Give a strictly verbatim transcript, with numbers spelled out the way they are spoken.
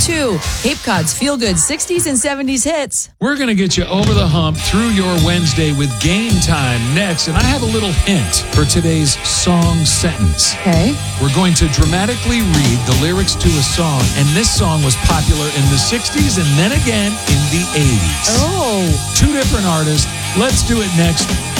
two, Cape Cod's feel-good sixties and seventies hits. We're going to get you over the hump through your Wednesday with Game Time next, and I have a little hint for today's song sentence. Okay. We're going to dramatically read the lyrics to a song, and this song was popular in the sixties and then again in the eighties. Oh. Two different artists. Let's do it next.